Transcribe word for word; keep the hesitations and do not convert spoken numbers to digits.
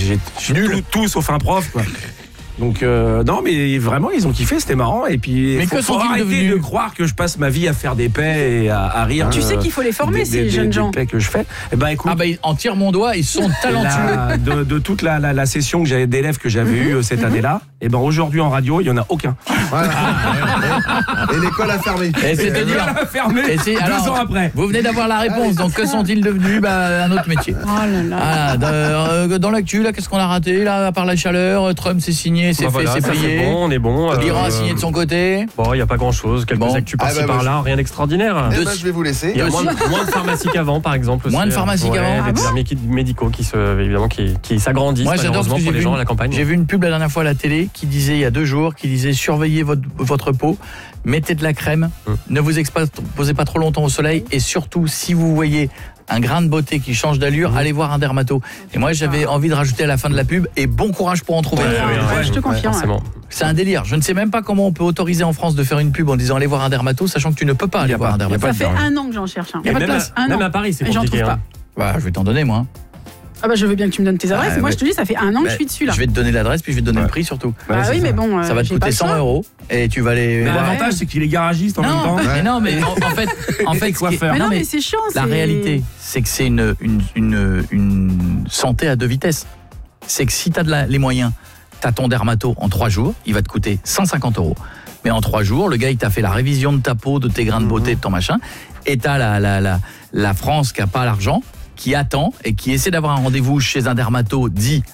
j'ai, j'ai tout, tout sauf un prof, quoi. Donc euh, non mais vraiment ils ont kiffé, c'était marrant et puis mais faut, que faut arrêter devenus de croire que je passe ma vie à faire des paix et à, à rire. Tu euh, sais qu'il faut les former des, ces des, jeunes des, gens. Des paix que je fais. Et ben écoute, ah bah en tire mon doigt, ils sont talentueux. La, de, de toute la, la, la session que j'avais d'élèves que j'avais mm-hmm. eu cette mm-hmm. année-là, et ben aujourd'hui en radio il y en a aucun. Voilà. Et l'école a fermé. Et c'est l'école a fermé. Et c'est, alors, deux ans après. Vous venez d'avoir la réponse. Donc que sont-ils devenus? Bah un autre métier. Oh là là. Ah, dans, euh, dans l'actu là, qu'est-ce qu'on a raté là? À part la chaleur, Trump s'est signé, c'est bah fait, voilà, c'est plié. C'est bon, on est bon. L'Iran euh... a signé de son côté. Bon, il n'y a pas grand-chose. Quelques bon. actus par-ci ah bah, par-là, rien d'extraordinaire. Eh ben, je vais vous laisser. Il y a moins, moins de pharmacies qu'avant, par exemple. Moins aussi. de pharmacies ouais, qu'avant. Des déserts ah bon médicaux qui se, évidemment, qui, qui s'agrandissent. Moi, j'adore malheureusement ce que pour les vu gens une, à la campagne. J'ai vu une pub la dernière fois à la télé qui disait il y a deux jours, qui disait surveillez votre, votre peau, mettez de la crème, hum. ne vous exposez pas trop longtemps au soleil et surtout si vous voyez un grain de beauté qui change d'allure, mmh. allez voir un dermato. Et moi, j'avais envie de rajouter à la fin de la pub et bon courage pour en trouver. Ouais, ouais, ouais, je te confirme. Ouais, c'est un délire. Je ne sais même pas comment on peut autoriser en France de faire une pub en disant allez voir un dermato, sachant que tu ne peux pas aller voir pas, un dermato. Ça fait un an que j'en cherche un. Il y a pas de place. Même à Paris, c'est compliqué. J'en trouve pas. Bah, je vais t'en donner moi. Ah bah je veux bien que tu me donnes tes adresses. Ah, moi ouais. je te dis ça fait un an que bah, je suis dessus là. Je vais te donner l'adresse puis je vais te donner ouais. le prix surtout. Bah ouais, oui mais bon. Ça va te coûter cent euros et tu vas aller. Mais l'avantage ouais. c'est qu'il est garagiste en non, même temps. Mais non mais en, en fait en fait quoi faire. Mais non mais c'est chiant. La réalité c'est que c'est une une une une santé à deux vitesses. C'est que si tu as les moyens, tu as ton dermato en trois jours, il va te coûter cent cinquante euros. Mais en trois jours, le gars il t'a fait la révision de ta peau, de tes grains de beauté, de ton machin, et t'as la la la la France qui a pas l'argent, qui attend et qui essaie d'avoir un rendez-vous chez un dermato dit